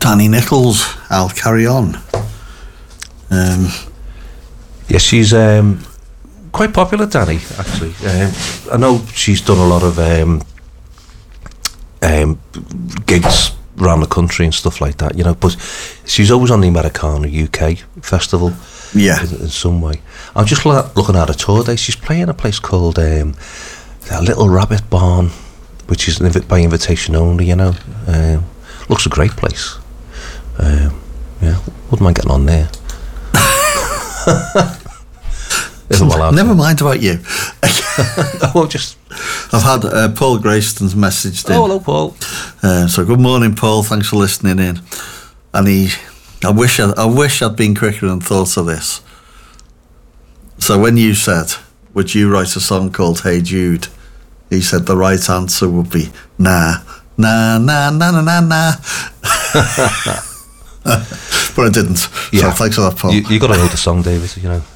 Danny Nichols, I'll Carry On. Yeah, she's quite popular, Danny, actually. I know she's done a lot of gigs around the country and stuff like that, you know, but she's always on the Americana UK festival. Yeah. In some way. I'm just looking at her tour day. She's playing a place called a Little Rabbit Barn, which is by invitation only, you know. Looks a great place. Yeah, wouldn't mind getting on there. Never mind about you. Well, just I've had Paul Grayston's messaged in. Oh, hello, Paul. So good morning, Paul. Thanks for listening in. And I wish I'd been quicker and thought of this. So when you said, would you write a song called Hey Jude? He said the right answer would be nah, nah, nah, nah, nah, nah, nah. But I didn't. Yeah. So thanks for that, Paul. You got to know the song, David, you know.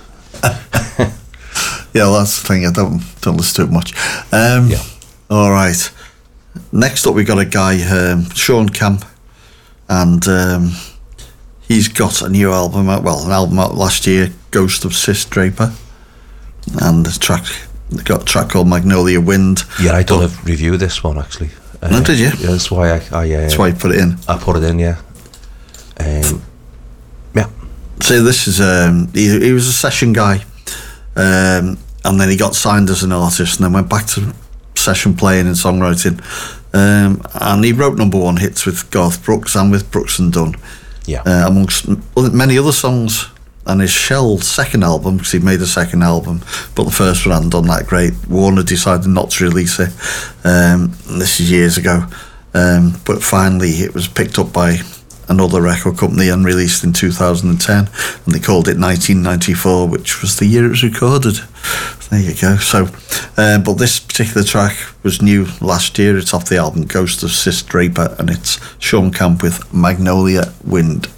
Yeah, well, that's the thing. I don't listen to it much. Yeah. All right. Next up, we got a guy, Sean Camp, and he's got a new album out. Well, an album out last year, Ghost of Sis Draper, and got a track called Magnolia Wind. Yeah, I done a review of this one actually. Oh, did you? Yeah, that's why I that's why you put it in. I put it in, yeah. Yeah. So this is he was a session guy, and then he got signed as an artist, and then went back to session playing and songwriting, and he wrote number one hits with Garth Brooks and with Brooks and Dunn, amongst many other songs. And his shelled second album, because he made a second album, but the first one hadn't done that great. Warner decided not to release it. This is years ago, but finally it was picked up by another record company and released in 2010, and they called it 1994, which was the year it was recorded. There you go. So, but this particular track was new last year. It's off the album Ghost of Sis Draper, and it's Sean Camp with Magnolia Wind.